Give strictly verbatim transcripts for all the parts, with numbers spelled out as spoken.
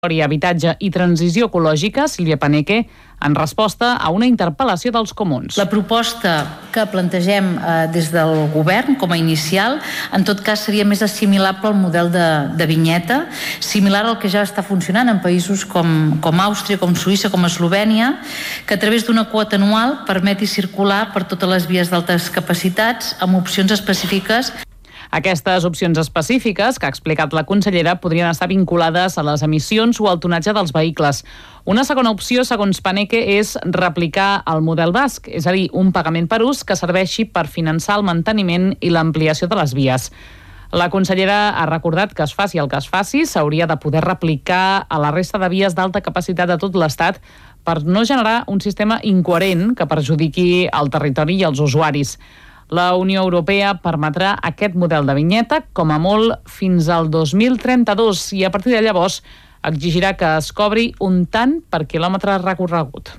Habitatge i Transició Ecològica, Sílvia Paneque, en resposta a una interpel·lació dels comuns. La proposta que plantegem eh, des del govern com a inicial, en tot cas seria més assimilable al model de, de vinyeta, similar al que ja està funcionant en països com, com Àustria, com Suïssa, com Eslovènia, que a través d'una quota anual permeti circular per totes les vies d'altes capacitats amb opcions específiques. Aquestes opcions específiques, que ha explicat la consellera, podrien estar vinculades a les emissions o al tonatge dels vehicles. Una segona opció, segons Paneque, és replicar el model basc, és a dir, un pagament per ús que serveixi per finançar el manteniment i l'ampliació de les vies. La consellera ha recordat que es faci el que es faci, s'hauria de poder replicar a la resta de vies d'alta capacitat de tot l'Estat per no generar un sistema incoherent que perjudiqui el territori i els usuaris. La Unió Europea permetrà aquest model de vinyeta com a molt fins al dos mil trenta-dos i a partir de llavors exigirà que es cobri un tant per quilòmetre recorregut.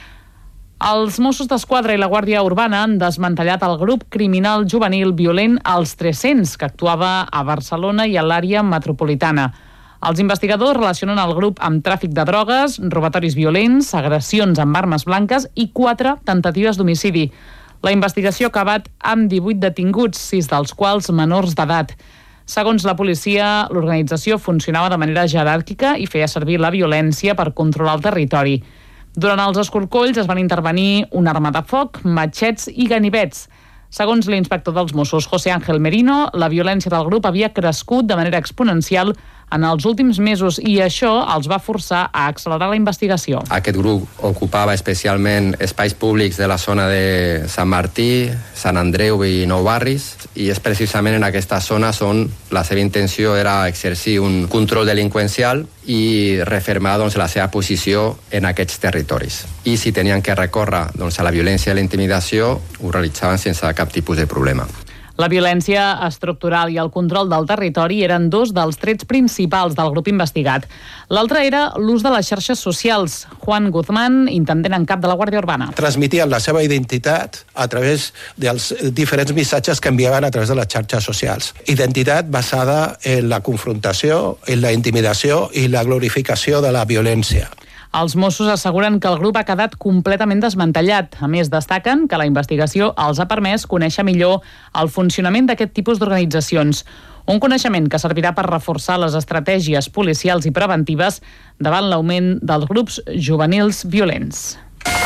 Els Mossos d'Esquadra i la Guàrdia Urbana han desmantellat el grup criminal juvenil violent Els tres-cents, que actuava a Barcelona i a l'àrea metropolitana. Els investigadors relacionen el grup amb tràfic de drogues, robatoris violents, agressions amb armes blanques i quatre temptatives d'homicidi. La investigació ha acabat amb divuit detinguts, sis dels quals menors d'edat. Segons la policia, l'organització funcionava de manera jeràrquica i feia servir la violència per controlar el territori. Durant els escorcolls es van intervenir una arma de foc, matxets i ganivets. Segons l'inspector dels Mossos, José Ángel Merino, la violència del grup havia crescut de manera exponencial en els últims mesos i això els va forçar a accelerar la investigació. Aquest grup ocupava especialment espais públics de la zona de Sant Martí, Sant Andreu i Nou Barris, i és precisament en aquesta zona on la seva intenció era exercir un control delinqüencial i refermar doncs, la seva posició en aquests territoris. I si tenien que recórrer doncs, a la violència i la intimidació, ho realitzaven sense cap tipus de problema. La violència estructural i el control del territori eren dos dels trets principals del grup investigat. L'altre era l'ús de les xarxes socials. Juan Guzmán, intendent en cap de la Guàrdia Urbana. Transmitien la seva identitat a través dels diferents missatges que enviaven a través de les xarxes socials. Identitat basada en la confrontació, en la intimidació i la glorificació de la violència. Els Mossos asseguren que el grup ha quedat completament desmantellat. A més, destaquen que la investigació els ha permès conèixer millor el funcionament d'aquest tipus d'organitzacions. Un coneixement que servirà per reforçar les estratègies policials i preventives davant l'augment dels grups juvenils violents.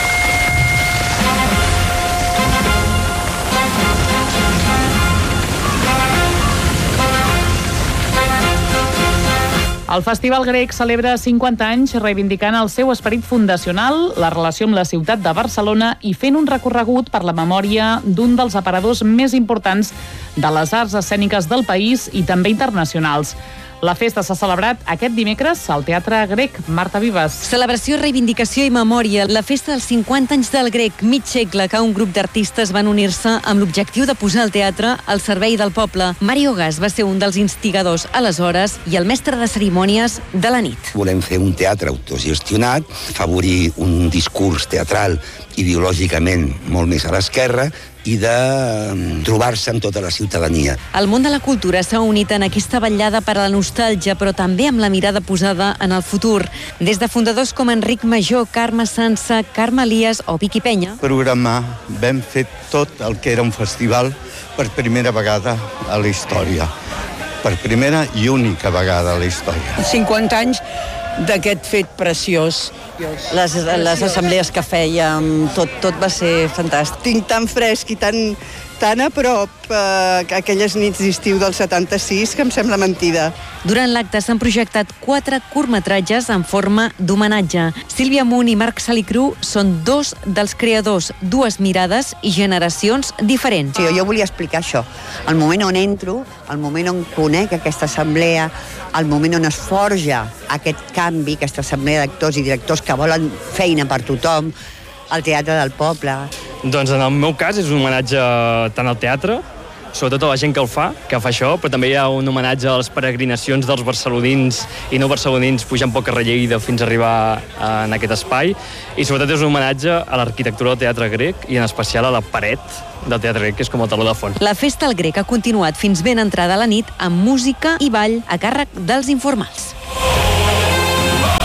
El Festival Grec celebra cinquanta anys reivindicant el seu esperit fundacional, la relació amb la ciutat de Barcelona i fent un recorregut per la memòria d'un dels aparadors més importants de les arts escèniques del país i també internacionals. La festa s'ha celebrat aquest dimecres al Teatre Grec. Marta Vives. Celebració, reivindicació i memòria. La festa dels cinquanta anys del Grec, mig segle que un grup d'artistes van unir-se amb l'objectiu de posar el teatre al servei del poble. Mario Gas va ser un dels instigadors aleshores i el mestre de cerimònies de la nit. Volem fer un teatre autogestionat, favorir un discurs teatral ideològicament molt més a l'esquerra i de trobar-se amb tota la ciutadania. El món de la cultura s'ha unit en aquesta vetllada per a la nostàlgia, però també amb la mirada posada en el futur. Des de fundadors com Enric Major, Carme Sansa, Carme Elias o Vicky Penya. Programar, vam fer tot el que era un festival per primera vegada a la història. Per primera i única vegada a la història. cinquanta anys d'aquest fet preciós. Les, les assemblees que fèiem, tot, tot va ser fantàstic. Tinc tan fresc i tan, tan a prop eh, aquelles nits d'estiu del setanta-sis que em sembla mentida. Durant l'acte s'han projectat quatre curtmetratges en forma d'homenatge. Sílvia Munt i Marc Salicru són dos dels creadors, dues mirades i generacions diferents. Sí, jo volia explicar això. El moment on entro, el moment on conec aquesta assemblea, el moment on es forja aquest canvi, aquesta assemblea d'actors i directors que volen feina per tothom, al Teatre del Poble. Doncs en el meu cas és un homenatge tant al teatre, sobretot a la gent que el fa, que fa això, però també hi ha un homenatge a les peregrinacions dels barcelonins i no barcelonins pujant pel carrer Lleida fins a arribar en aquest espai, i sobretot és un homenatge a l'arquitectura del teatre grec i en especial a la paret del teatre grec, que és com el teló de fons. La festa al Grec ha continuat fins ben entrada la nit amb música i ball a càrrec dels informals.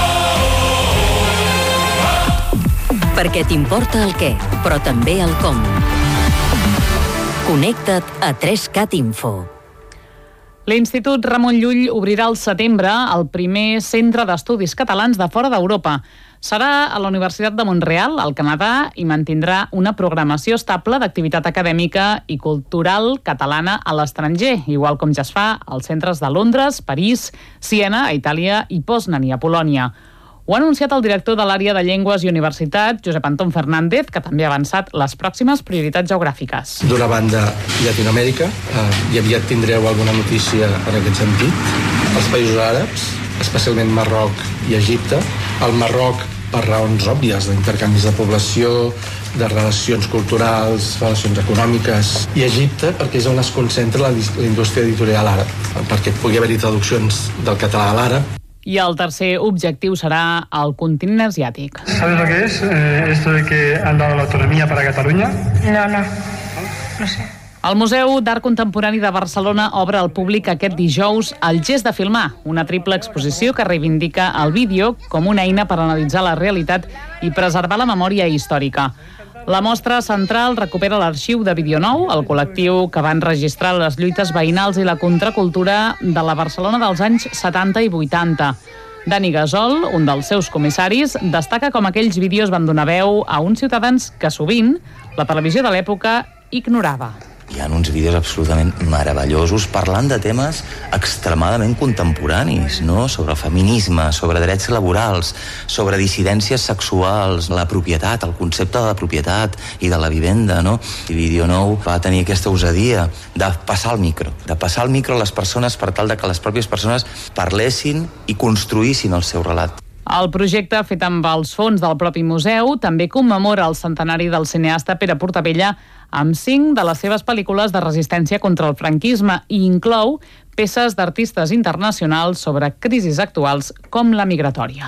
Perquè t'importa el què, però també el com. Connecta't a tres cat Info. L'Institut Ramon Llull obrirà al setembre el primer centre d'estudis catalans de fora d'Europa. Serà a la Universitat de Mont-real, al Canadà, i mantindrà una programació estable d'activitat acadèmica i cultural catalana a l'estranger, igual com ja es fa als centres de Londres, París, Siena, a Itàlia i Poznan, a Polònia. Ho ha anunciat el director de l'àrea de Llengües i Universitat, Josep Anton Fernández, que també ha avançat les pròximes prioritats geogràfiques. D'una banda, Llatinoamèrica, eh, i aviat tindreu alguna notícia en aquest sentit. Els països àrabs, especialment Marroc i Egipte. El Marroc, per raons òbvies d'intercanvis de població, de relacions culturals, relacions econòmiques, i Egipte perquè és on es concentra la, la indústria editorial àrab, perquè pugui haver-hi traduccions del català a l'àrab. I el tercer objectiu serà el continent asiàtic. ¿Sabes lo que es? Eh, esto de que han dado la autonomía para Cataluña. No, no, no sé. El Museu d'Art Contemporani de Barcelona obre al públic aquest dijous El gest de filmar, una triple exposició que reivindica el vídeo com una eina per analitzar la realitat i preservar la memòria històrica. La mostra central recupera l'arxiu de Videonou, el col·lectiu que va enregistrar les lluites veïnals i la contracultura de la Barcelona dels anys setanta i vuitanta. Dani Gasol, un dels seus comissaris, destaca com aquells vídeos van donar veu a uns ciutadans que sovint la televisió de l'època ignorava. Hi ha uns vídeos absolutament meravellosos parlant de temes extremadament contemporanis, no? Sobre feminisme, sobre drets laborals, sobre dissidències sexuals, la propietat, el concepte de la propietat i de la vivenda, no? I Videonou va tenir aquesta osadia de passar el micro, de passar el micro a les persones per tal de que les pròpies persones parlessin i construïssin el seu relat. El projecte, fet amb els fons del propi museu, també commemora el centenari del cineasta Pere Portabella amb cinc de les seves pel·lícules de resistència contra el franquisme i inclou peces d'artistes internacionals sobre crisis actuals com la migratòria.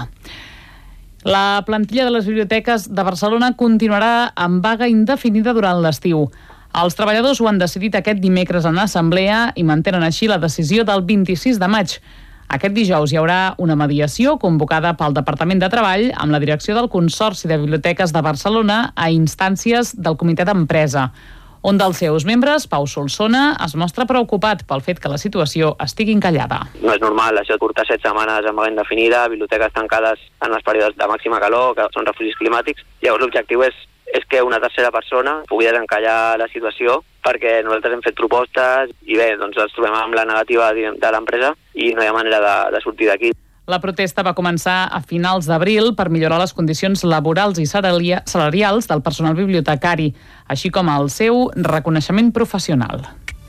La plantilla de les biblioteques de Barcelona continuarà en vaga indefinida durant l'estiu. Els treballadors ho han decidit aquest dimecres en assemblea i mantenen així la decisió del vint-i-sis de maig. Aquest dijous hi haurà una mediació convocada pel Departament de Treball amb la direcció del Consorci de Biblioteques de Barcelona a instàncies del Comitè d'Empresa. Un dels seus membres, Pau Solsona, es mostra preocupat pel fet que la situació estigui encallada. No és normal això de portar set setmanes amb vaga indefinida, biblioteques tancades en els períodes de màxima calor, que són refugis climàtics. Llavors l'objectiu és és que una tercera persona pugui desencallar la situació perquè nosaltres hem fet propostes i bé, doncs ens trobem amb la negativa de l'empresa i no hi ha manera de, de sortir d'aquí. La protesta va començar a finals d'abril per millorar les condicions laborals i salarials del personal bibliotecari, així com el seu reconeixement professional.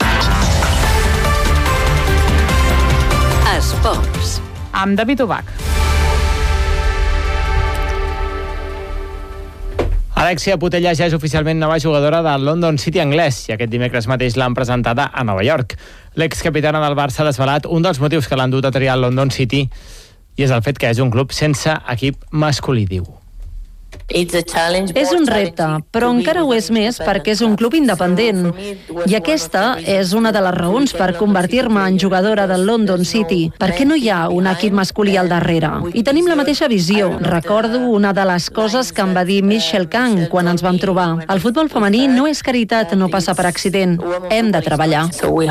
Esports. Amb David Ubach. Alexia Putellas ja és oficialment nova jugadora del London City anglès i aquest dimecres mateix l'han presentada a Nova York. L'excapitana del Barça ha desvelat un dels motius que l'han dut a triar el London City i és el fet que és un club sense equip masculí, diu. És un repte, però encara ho és més perquè és un club independent. I aquesta és una de les raons per convertir-me en jugadora del London City, perquè no hi ha un equip masculí al darrere. I tenim la mateixa visió. Recordo una de les coses que em va dir Michelle Kang quan ens vam trobar. El futbol femení no és caritat, no passa per accident. Hem de treballar.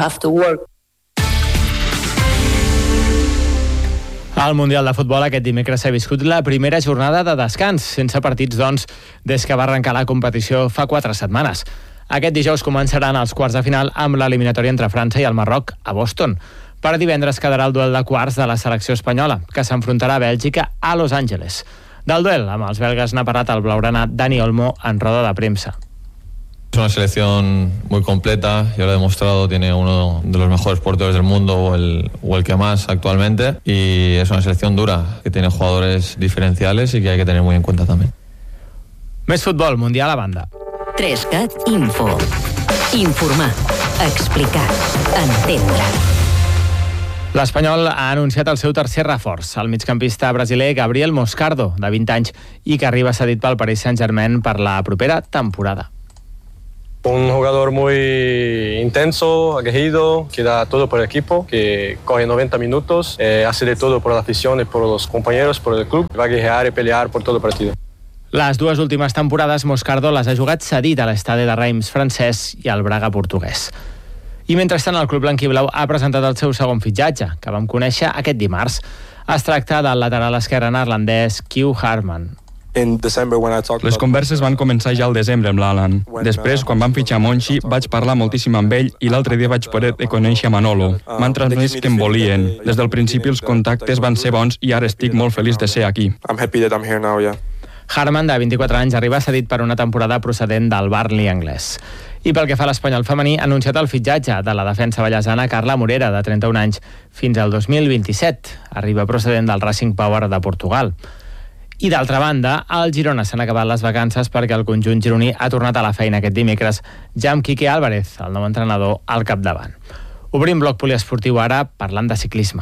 Al Mundial de Futbol aquest dimecres s'ha viscut la primera jornada de descans, sense partits, doncs, des que va arrencar la competició fa quatre setmanes. Aquest dijous començaran els quarts de final amb l'eliminatòria entre França i el Marroc a Boston. Per divendres quedarà el duel de quarts de la selecció espanyola, que s'enfrontarà a Bèlgica a Los Angeles. Del duel amb els belgues n'ha parlat el blaugrana Dani Olmo en roda de premsa. Es una selección muy completa, ya lo ha demostrado, tiene uno de los mejores porteros del mundo o el, o el que más actualmente y es una selección dura, que tiene jugadores diferenciales y que hay que tener muy en cuenta también. Més futbol, Mundial a banda. tres cat Info. Informar, explicar, entendre. L'Espanyol ha anunciat el seu tercer reforç, el migcampista brasiler Gabriel Moscardo, de vint anys, i que arriba cedit pel Paris Saint-Germain per la propera temporada. Un jugador muy intenso, aguerrido, que da todo por el equipo, que corre noventa minutos, eh, hace de todo por la afición y por los compañeros, por el club. Va a guerrear y pelear por todo el partido. Les dues últimes temporades Moscardo les ha jugat cedit a l'Estade de Reims francès i al Braga portuguès. I mentrestant el club blanquiblau ha presentat el seu segon fitxatge, que vam conèixer aquest dimarts. Es tracta del lateral esquerre neerlandès Q Harman. Les converses van començar ja al desembre amb l'Alan. Després, quan van fitxar Monchi, vaig parlar moltíssim amb ell i l'altre dia vaig poder conèixer Manolo. M'han transmès que em volien. Des del principi els contactes van ser bons i ara estic molt feliç de ser aquí. Harman, de vint-i-quatre anys, arriba cedit per una temporada procedent del Burnley anglès. I pel que fa a l'Espanyol femení, ha anunciat el fitxatge de la defensa ballesana Carla Morera, de trenta-un anys, fins al dos mil vint-i-set. Arriba procedent del Racing Power de Portugal. I d'altra banda, al Girona s'han acabat les vacances perquè el conjunt gironí ha tornat a la feina aquest dimecres, ja amb Quique Álvarez, el nou entrenador, al capdavant. Obrim bloc poliesportiu ara parlant de ciclisme.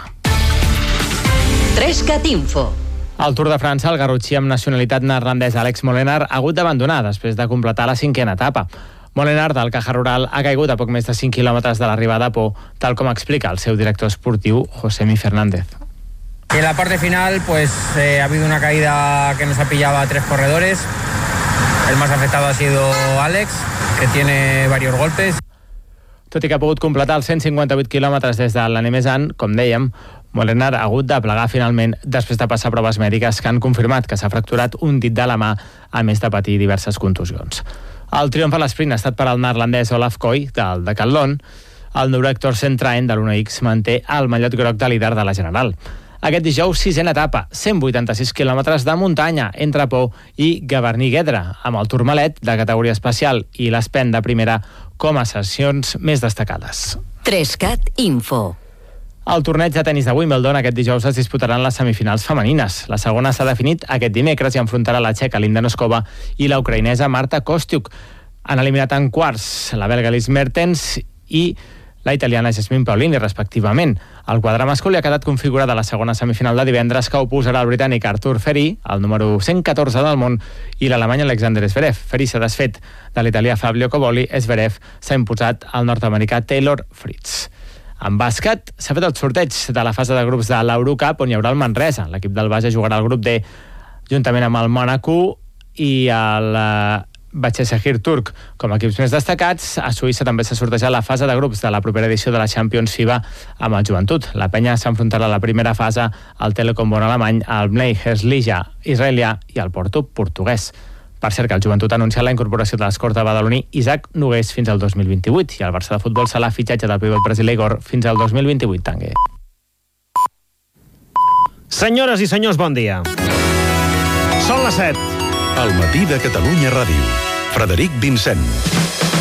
Trescat Info. Al Tour de França, el garrotxí amb nacionalitat neerlandesa Alex Molenaar ha hagut d'abandonar després de completar la cinquena etapa. Molenaar, del Caja Rural, ha caigut a poc més de cinc quilòmetres de l'arribada a Pau, tal com explica el seu director esportiu, Josemi Fernández. Y en la parte final pues eh, ha habido una caída que nos ha pillado a tres corredores. El más afectado ha sido Alex, que tiene varios golpes. Tot i que ha pogut completar els cent cinquanta-vuit quilòmetres des de l'Anemesan, com dèiem, Molenaar ha hagut de plegar finalment després de passar proves mèdiques que han confirmat que s'ha fracturat un dit de la mà, a més de patir diverses contusions. El triomf a l'esprint ha estat per al neerlandès Olaf Koy, del Decathlon. El noruec Torsten Train, de l'U N X, manté el mallot groc de líder de la General. Aquest dijous, sisena etapa, cent vuitanta-sis quilòmetres de muntanya entre Pau i Gavarnie-Guedre, amb el Tourmalet de categoria especial i l'Espen de primera com a sessions més destacades. Trescat Info. El torneig de tenis de Wimbledon aquest dijous es disputaran les semifinals femenines. La segona s'ha definit aquest dimecres i enfrontarà la txeca Linda Noskova i la ucraïnesa Marta Kostyuk. Han eliminat en quarts la belga Liz Mertens i la italiana Jasmine Paolini, respectivament. El quadre masculí ha quedat configurat a la segona semifinal de divendres, que oposarà el britànic Artur Ferry, el número cent catorze del món, i l'alemany Alexander Zverev. Ferry s'ha desfet de l'italià Fabio Coboli, Zverev s'ha imposat al nord-americà Taylor Fritz. En bàsquet, s'ha fet el sorteig de la fase de grups de l'Eurocup, on hi haurà el Manresa. L'equip del Bages jugarà al grup D, juntament amb el Mònaco i el Başakşehir turc com a equips més destacats. A Suïssa també s'ha sortejat la fase de grups de la propera edició de la Champions FIBA amb el Joventut. La penya s'enfrontarà a la primera fase al Telekom Bonn alemany, al Bnei Herzliya israelià i al Porto portuguès. Per cert, que el Joventut ha anunciat la incorporació de l'escorta badaloní Isaac Nogués fins al dos mil vint-i-vuit i el Barça de futbol serà fitxatge del pivot brasiler Igor fins al dos mil vint-i-vuit, Tanguer. Senyores i senyors, bon dia. Són les set. El matí de Catalunya Ràdio. Frederic Vincent.